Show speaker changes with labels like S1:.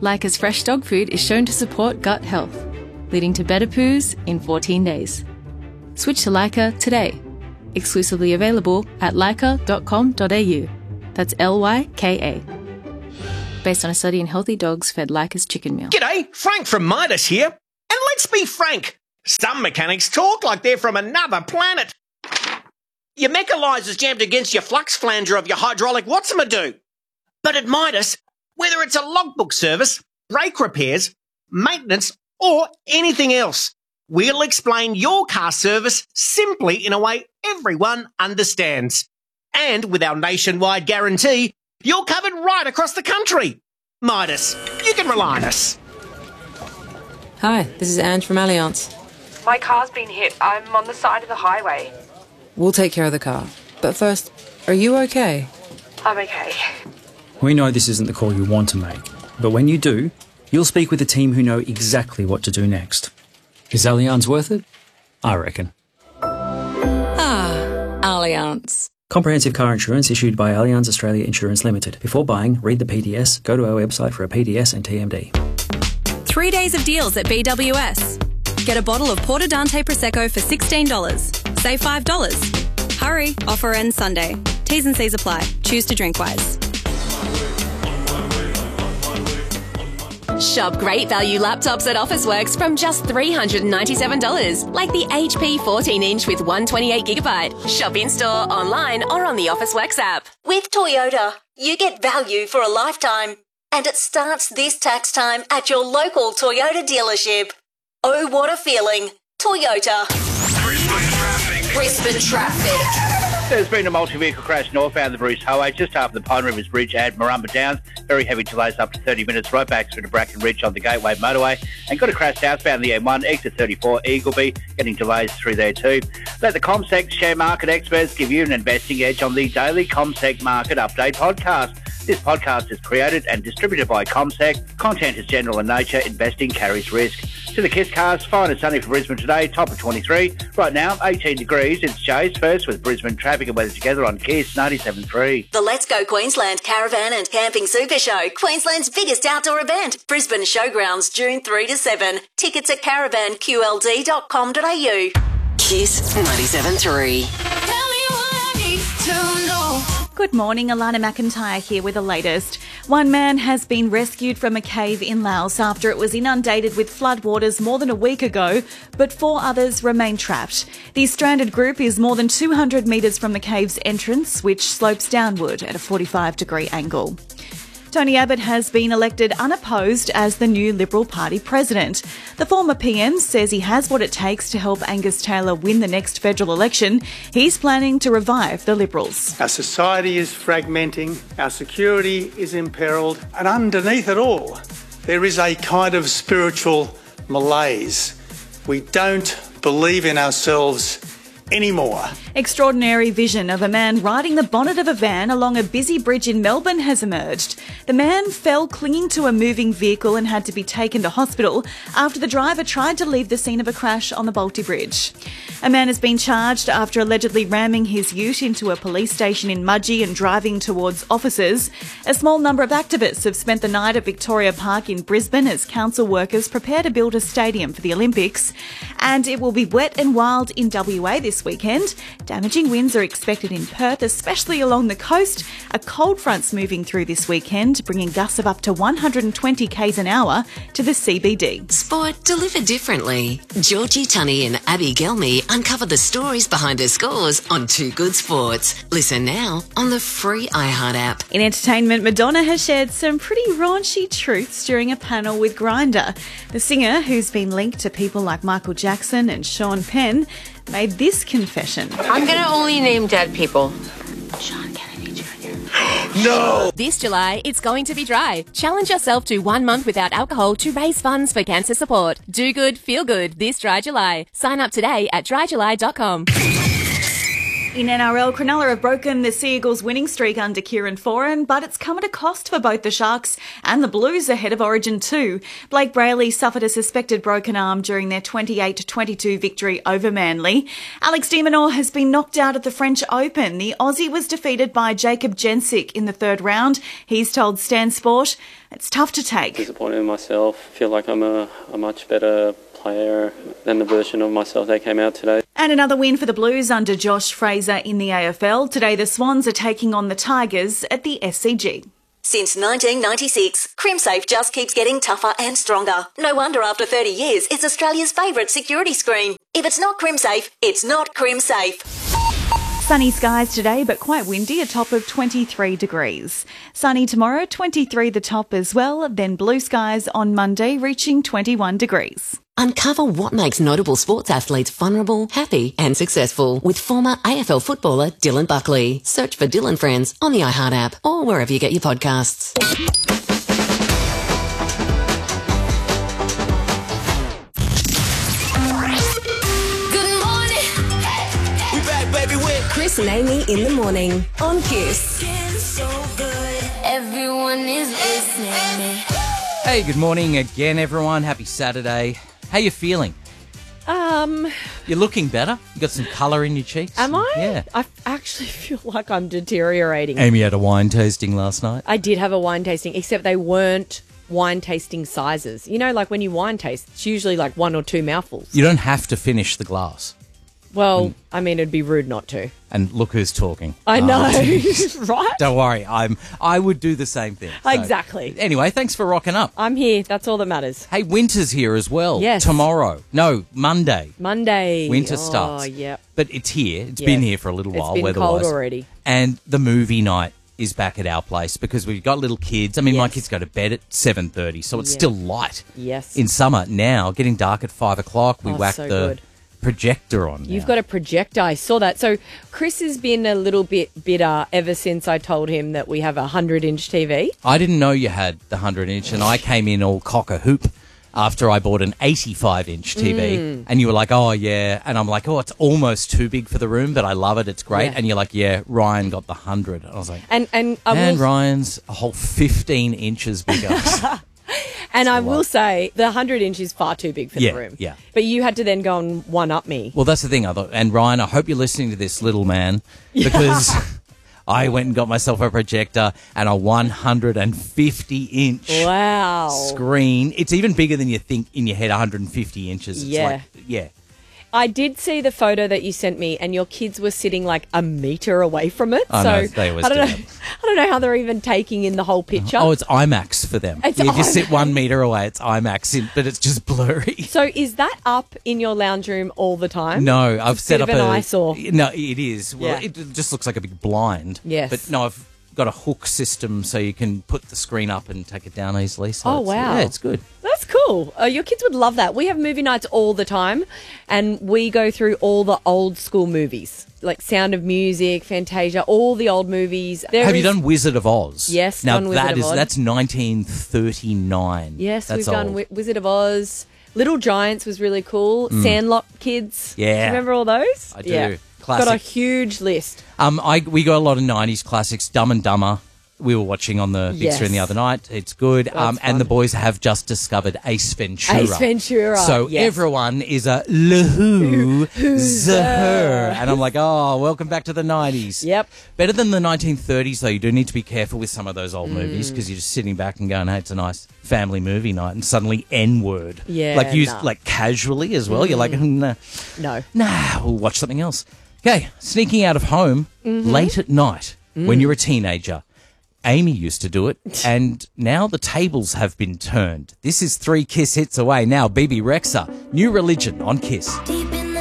S1: Leica's fresh dog food is shown to support gut health, leading to better poos in 14 days. Switch to Leica today. Exclusively available at leica.com.au. That's Lyka. Based on a study in healthy dogs fed Leica's chicken meal.
S2: G'day, Frank from Midas here. And let's be frank, some mechanics talk like they're from another planet. Your mechanizer's jammed against your flux flanger of your hydraulic what's-a-ma-do. But at Midas, whether it's a logbook service, brake repairs, maintenance, or anything else, we'll explain your car service simply in a way everyone understands. And with our nationwide guarantee, you're covered right across the country. Midas, you can rely on us.
S3: Hi, this is Ange from Allianz.
S4: My car's been hit. I'm on the side of the highway.
S3: We'll take care of the car. But first, are you okay?
S4: I'm okay.
S5: We know this isn't the call you want to make, but when you do, you'll speak with a team who know exactly what to do next. Is Allianz worth it? I reckon.
S6: Allianz.
S5: Comprehensive car insurance issued by Allianz Australia Insurance Limited. Before buying, read the PDS, go to our website for a PDS and TMD.
S6: 3 days of deals at BWS. Get a bottle of Porto Dante Prosecco for $16. Save $5. Hurry, offer ends Sunday. T's and C's apply. Choose to drink wise. Shop great value laptops at Officeworks from just $397, like the HP 14-inch with 128GB. Shop in-store, online, or on the Officeworks app.
S7: With Toyota, you get value for a lifetime. And it starts this tax time at your local Toyota dealership. Oh, what a feeling. Toyota. Brisbane traffic.
S8: There's been a multi-vehicle crash northbound the Bruce Highway, just after the Pine Rivers Bridge at Marumba Downs. Very heavy delays up to 30 minutes, right back through to Bracken Ridge on the Gateway Motorway. And got a crash southbound the M1, exit 34, Eagleby, getting delays through there too. Let the CommSec share market experts give you an investing edge on the daily CommSec Market Update podcast. This podcast is created and distributed by CommSec. Content is general in nature. Investing carries risk. To the Kiss Cast, fine and sunny for Brisbane today, top of 23. Right now, 18 degrees. It's Jay's first with Brisbane traffic and weather together on Kiss 97.3.
S7: The Let's Go Queensland Caravan and Camping Super Show, Queensland's biggest outdoor event. Brisbane Showgrounds, June 3 to 7. Tickets at caravanqld.com.au.
S6: Kiss 97.3.
S9: Good morning, Alana McIntyre here with the latest. One man has been rescued from a cave in Laos after it was inundated with floodwaters more than a week ago, but 4 others remain trapped. The stranded group is more than 200 metres from the cave's entrance, which slopes downward at a 45-degree angle. Tony Abbott has been elected unopposed as the new Liberal Party president. The former PM says he has what it takes to help Angus Taylor win the next federal election. He's planning to revive the Liberals.
S10: Our society is fragmenting, our security is imperilled, and underneath it all, there is a kind of spiritual malaise. We don't believe in ourselves anymore.
S9: Extraordinary vision of a man riding the bonnet of a van along a busy bridge in Melbourne has emerged. The man fell clinging to a moving vehicle and had to be taken to hospital after the driver tried to leave the scene of a crash on the Balti Bridge. A man has been charged after allegedly ramming his ute into a police station in Mudgee and driving towards officers. A small number of activists have spent the night at Victoria Park in Brisbane as council workers prepare to build a stadium for the Olympics. And it will be wet and wild in WA this weekend. Damaging winds are expected in Perth, especially along the coast. A cold front's moving through this weekend, bringing gusts of up to 120 k's an hour to the CBD.
S6: Sport delivered differently. Georgie Tunney and Abby Gelmy uncover the stories behind her scores on Too Good Sports. Listen now on the free iHeart app.
S9: In entertainment, Madonna has shared some pretty raunchy truths during a panel with Grindr. The singer, who's been linked to people like Michael Jackson and Sean Penn, made this confession.
S4: I'm going to only name dead people.
S6: Sean Kennedy Jr.
S2: No!
S11: This July, it's going to be dry. Challenge yourself to 1 month without alcohol to raise funds for cancer support. Do good, feel good this dry July. Sign up today at dryjuly.com.
S9: In NRL, Cronulla have broken the Seagulls' winning streak under Kieran Foran, but it's come at a cost for both the Sharks and the Blues ahead of Origin 2. Blake Brayley suffered a suspected broken arm during their 28-22 victory over Manly. Alex de Minaur has been knocked out at the French Open. The Aussie was defeated by Jacob Jensic in the third round. He's told Stan Sport it's tough to take.
S12: Disappointed in myself. Feel like I'm a much better player than the version of myself that came out today.
S9: And another win for the Blues under Josh Fraser in the AFL. Today the Swans are taking on the Tigers at the SCG.
S7: Since 1996, CrimSafe just keeps getting tougher and stronger. No wonder after 30 years, it's Australia's favourite security screen. If it's not CrimSafe, it's not CrimSafe.
S9: Sunny skies today, but quite windy, a top of 23 degrees. Sunny tomorrow, 23 the top as well, then blue skies on Monday, reaching 21 degrees.
S13: Uncover what makes notable sports athletes vulnerable, happy and successful with former AFL footballer Dylan Buckley. Search for Dylan Friends on the iHeart app or wherever you get your podcasts. Chris and Amy in the morning on Kiss.
S14: Everyone is listening.
S15: Hey, good morning again, everyone. Happy Saturday. How you feeling? You're looking better. You got some colour in your cheeks.
S16: Am I?
S15: Yeah.
S16: I actually feel like I'm deteriorating.
S15: Amy had a wine tasting last night.
S16: I did have a wine tasting, except they weren't wine tasting sizes. You know, like when you wine taste, it's usually like 1 or 2 mouthfuls.
S15: You don't have to finish the glass.
S16: Well, I mean, it'd be rude not to.
S15: And look who's talking.
S16: I know, right?
S15: Don't worry, I would do the same thing. So.
S16: Exactly.
S15: Anyway, thanks for rocking up.
S16: I'm here. That's all that matters.
S15: Hey, winter's here as well.
S16: Yes.
S15: Tomorrow. No, Monday.
S16: Monday.
S15: Winter starts.
S16: Oh, yep.
S15: But it's here. It's been here for a little while,
S16: it's been
S15: weather-wise.
S16: cold already.
S15: And the movie night is back at our place because we've got little kids. I mean, my kids go to bed at 7:30, so it's still light.
S16: Yes.
S15: In summer now, getting dark at 5 o'clock, we whack
S16: so
S15: the
S16: good.
S15: projector on.
S16: You've got a projector. I saw that. So Chris has been a little bit bitter ever since I told him that we have a 100-inch TV.
S15: I didn't know you had the 100-inch, and I came in all cock-a-hoop after I bought an 85-inch TV, and you were like, oh, yeah, and I'm like, oh, it's almost too big for the room, but I love it, it's great, and you're like, yeah, Ryan got the 100. And I was like, man, Ryan's a whole 15 inches bigger.
S16: And I will say the 100-inch is far too big for the room.
S15: Yeah.
S16: But you had to then go and one-up me.
S15: Well, that's the thing. And Ryan, I hope you're listening to this, little man, because I went and got myself a projector and a 150-inch screen. It's even bigger than you think in your head, 150 inches. It's yeah.
S16: I did see the photo that you sent me, and your kids were sitting like a metre away from it.
S15: I know, they always do that.
S16: I don't know how they're even taking in the whole picture.
S15: Oh, it's IMAX for them.
S16: It's
S15: if you sit 1 metre away, it's IMAX, but it's just blurry.
S16: So is that up in your lounge room all the time?
S15: No, I've set up
S16: an eyesore.
S15: No, it is. Well, it just looks like a big blind.
S16: Yes.
S15: But no, I've got a hook system so you can put the screen up and take it down easily. So
S16: wow.
S15: Yeah, it's good.
S16: That's cool. Your kids would love that. We have movie nights all the time, and we go through all the old school movies, like Sound of Music, Fantasia, all the old movies.
S15: Have you done Wizard of Oz?
S16: Yes,
S15: now
S16: done Wizard of Oz.
S15: That's 1939.
S16: Yes,
S15: that's
S16: we've done Wizard of Oz. Little Giants was really cool. Sandlot Kids.
S15: Yeah.
S16: Do you remember all those?
S15: I do.
S16: Yeah.
S15: Classic.
S16: Got a huge list.
S15: We got a lot of 90s classics. Dumb and Dumber. We were watching on the big screen the other night. It's good. And the boys have just discovered Ace Ventura.
S16: Ace Ventura.
S15: So everyone is a who's her. And I'm like, oh, welcome back to the 90s.
S16: Yep.
S15: Better than the 1930s, though. You do need to be careful with some of those old movies because you're just sitting back and going, hey, it's a nice family movie night. And suddenly N-word.
S16: Yeah.
S15: Like used like casually as well. You're like, nah, we'll watch something else. Okay, sneaking out of home late at night when you're a teenager. Amy used to do it, and now the tables have been turned. This is 3 Kiss hits away. Now, BB Rexha, New Religion on Kiss.